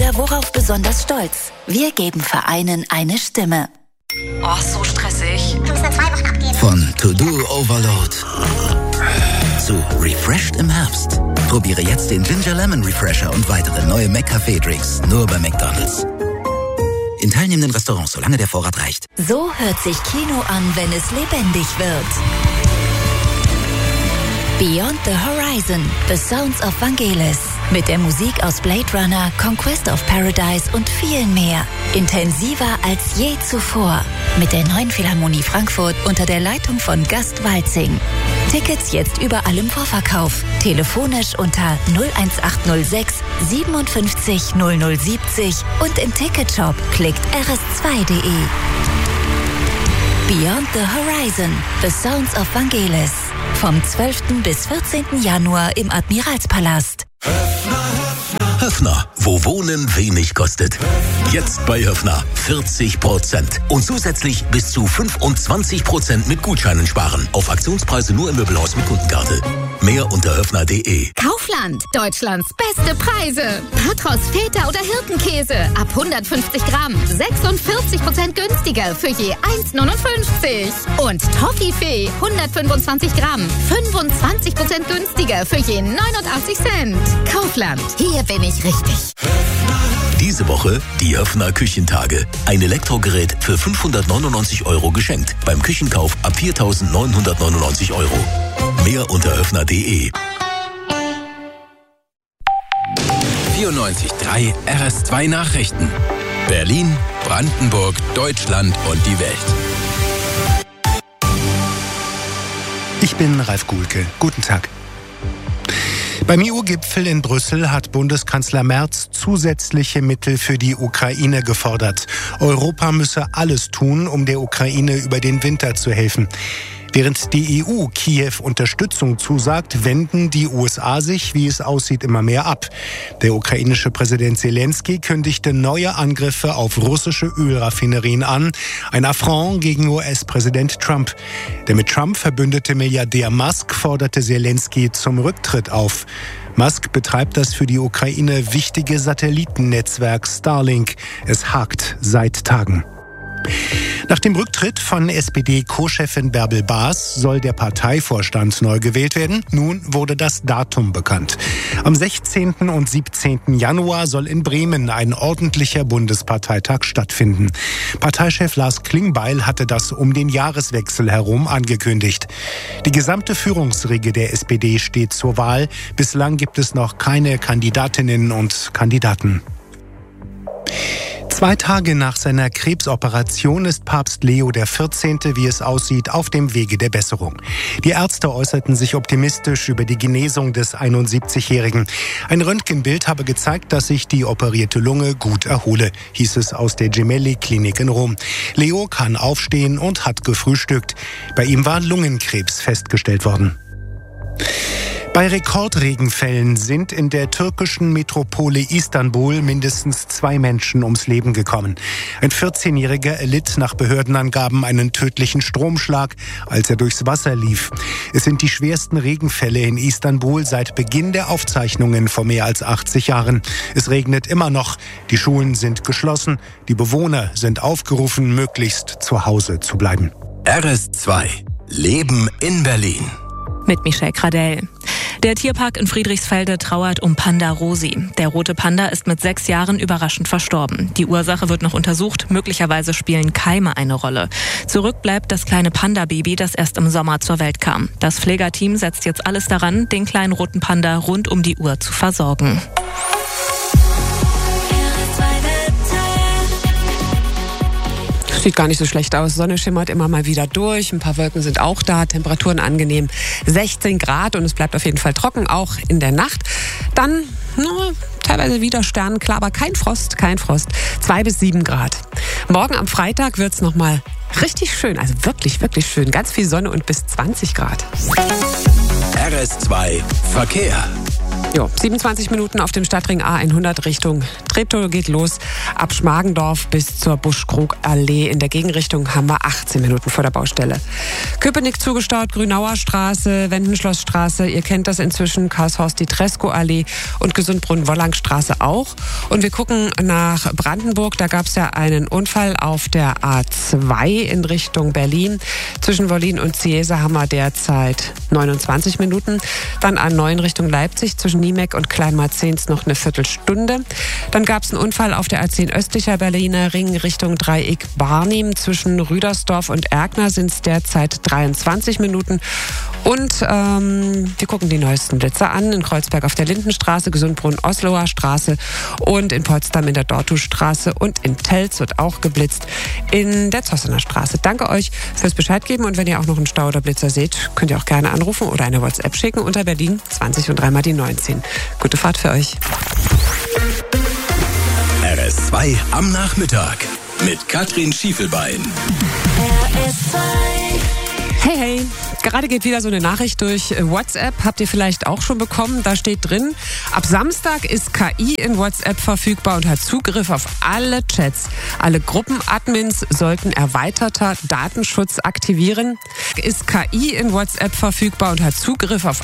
Wer worauf besonders stolz? Wir geben Vereinen eine Stimme. Oh, so stressig. Du musst nur 2 Wochen abgeben. Von To-Do Overload zu Refreshed im Herbst. Probiere jetzt den Ginger Lemon Refresher und weitere neue McCafé-Drinks nur bei McDonald's. In teilnehmenden Restaurants, solange der Vorrat reicht. So hört sich Kino an, wenn es lebendig wird. Beyond the Horizon, The Sounds of Vangelis. Mit der Musik aus Blade Runner, Conquest of Paradise und viel mehr. Intensiver als je zuvor. Mit der Neuen Philharmonie Frankfurt unter der Leitung von Gast Walzing. Tickets jetzt überall im Vorverkauf. Telefonisch unter 01806 57 0070 und im Ticketshop klickt rs2.de. Beyond the Horizon, The Sounds of Vangelis. Vom 12. bis 14. Januar im Admiralspalast. Höffner, wo Wohnen wenig kostet. Jetzt bei Höffner 40% und zusätzlich bis zu 25% mit Gutscheinen sparen. Auf Aktionspreise nur im Möbelhaus mit Kundenkarte. Mehr unter höffner.de. Kaufland, Deutschlands beste Preise. Patros, Feta oder Hirtenkäse ab 150 Gramm. 46% günstiger für je 1,59. Und Toffifee, 125 Gramm. 25% günstiger für je 89 Cent. Kaufland, hier bin ich richtig. Diese Woche die Höffner Küchentage. Ein Elektrogerät für 599 € geschenkt. Beim Küchenkauf ab 4.999 €. Mehr unter höffner.de. 94.3 RS2 Nachrichten. Berlin, Brandenburg, Deutschland und die Welt. Ich bin Ralf Guhlke. Guten Tag. Beim EU-Gipfel in Brüssel hat Bundeskanzler Merz zusätzliche Mittel für die Ukraine gefordert. Europa müsse alles tun, um der Ukraine über den Winter zu helfen. Während die EU Kiew Unterstützung zusagt, wenden die USA sich, wie es aussieht, immer mehr ab. Der ukrainische Präsident Zelensky kündigte neue Angriffe auf russische Ölraffinerien an. Ein Affront gegen US-Präsident Trump. Der mit Trump verbündete Milliardär Musk forderte Zelensky zum Rücktritt auf. Musk betreibt das für die Ukraine wichtige Satellitennetzwerk Starlink. Es hakt seit Tagen. Nach dem Rücktritt von SPD-Co-Chefin Bärbel Baas soll der Parteivorstand neu gewählt werden. Nun wurde das Datum bekannt. Am 16. und 17. Januar soll in Bremen ein ordentlicher Bundesparteitag stattfinden. Parteichef Lars Klingbeil hatte das um den Jahreswechsel herum angekündigt. Die gesamte Führungsriege der SPD steht zur Wahl. Bislang gibt es noch keine Kandidatinnen und Kandidaten. 2 Tage nach seiner Krebsoperation ist Papst Leo XIV., wie es aussieht, auf dem Wege der Besserung. Die Ärzte äußerten sich optimistisch über die Genesung des 71-Jährigen. Ein Röntgenbild habe gezeigt, dass sich die operierte Lunge gut erhole, hieß es aus der Gemelli-Klinik in Rom. Leo kann aufstehen und hat gefrühstückt. Bei ihm war Lungenkrebs festgestellt worden. Bei Rekordregenfällen sind in der türkischen Metropole Istanbul mindestens 2 Menschen ums Leben gekommen. Ein 14-Jähriger erlitt nach Behördenangaben einen tödlichen Stromschlag, als er durchs Wasser lief. Es sind die schwersten Regenfälle in Istanbul seit Beginn der Aufzeichnungen vor mehr als 80 Jahren. Es regnet immer noch, die Schulen sind geschlossen, die Bewohner sind aufgerufen, möglichst zu Hause zu bleiben. RS2 Leben in Berlin. Mit Michelle Kradell. Der Tierpark in Friedrichsfelde trauert um Panda Rosi. Der rote Panda ist mit 6 Jahren überraschend verstorben. Die Ursache wird noch untersucht. Möglicherweise spielen Keime eine Rolle. Zurück bleibt das kleine Panda-Baby, das erst im Sommer zur Welt kam. Das Pflegerteam setzt jetzt alles daran, den kleinen roten Panda rund um die Uhr zu versorgen. Sieht gar nicht so schlecht aus. Sonne schimmert immer mal wieder durch. Ein paar Wolken sind auch da. Temperaturen angenehm 16 Grad und es bleibt auf jeden Fall trocken, auch in der Nacht. Dann teilweise wieder sternenklar, aber kein Frost. 2 bis 7 Grad. Morgen am Freitag wird es nochmal richtig schön. Also wirklich, wirklich schön. Ganz viel Sonne und bis 20 Grad. RS2 Verkehr. Jo, 27 Minuten auf dem Stadtring A100 Richtung Treptow geht los. Ab Schmargendorf bis zur Buschkrug-Allee. In der Gegenrichtung haben wir 18 Minuten vor der Baustelle. Köpenick zugestaut, Grünauer Straße, Wendenschlossstraße. Ihr kennt das inzwischen. Karlshorst, die Tresco-Allee und Gesundbrunn-Wollangstraße auch. Und wir gucken nach Brandenburg. Da gab es ja einen Unfall auf der A2 in Richtung Berlin. Zwischen Wollin und Ciesa haben wir derzeit 29 Minuten. Dann A9 Richtung Leipzig zwischen Niemeck und Kleinmarzens noch eine Viertelstunde. Dann gab es einen Unfall auf der A10 östlicher Berliner Ring Richtung Dreieck Barnim. Zwischen Rüdersdorf und Erkner sind es derzeit 23 Minuten. Und wir gucken die neuesten Blitzer an. In Kreuzberg auf der Lindenstraße, Gesundbrunn-Osloer Straße und in Potsdam in der Dortustraße und in Telz wird auch geblitzt in der Zossener Straße. Danke euch fürs Bescheid geben und wenn ihr auch noch einen Stau oder Blitzer seht, könnt ihr auch gerne anrufen oder eine WhatsApp schicken unter Berlin 20 und 3 mal die 19. Gute Fahrt für euch. RS2 am Nachmittag mit Katrin Schiefelbein. Hey, hey. Gerade geht wieder so eine Nachricht durch WhatsApp. Habt ihr vielleicht auch schon bekommen? Da steht drin, ab Samstag ist KI in WhatsApp verfügbar und hat Zugriff auf alle Chats. Alle Gruppenadmins sollten erweiterter Datenschutz aktivieren. Ist KI in WhatsApp verfügbar und hat Zugriff auf